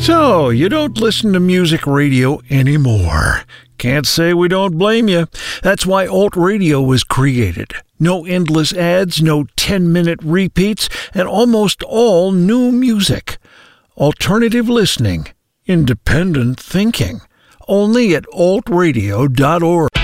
So, you don't listen to music radio anymore. Can't say we don't blame you. That's why Alt Radio was created. No endless ads, no 10-minute repeats, and almost all new music. Alternative listening. Independent thinking. Only at altradio.org.